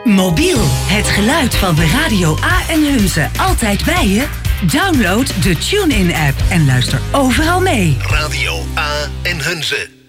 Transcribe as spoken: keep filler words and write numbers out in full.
Mobiel, het geluid van de Radio A en Hunze altijd bij je? Download de TuneIn-app en luister overal mee. Radio A en Hunze.